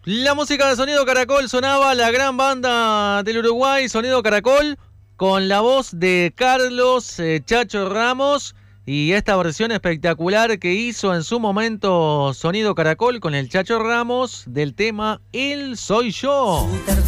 La música de Sonido Caracol sonaba, la gran banda del Uruguay, Sonido Caracol, con la voz de Carlos Chacho Ramos y esta versión espectacular que hizo en su momento Sonido Caracol con el Chacho Ramos del tema El Soy Yo.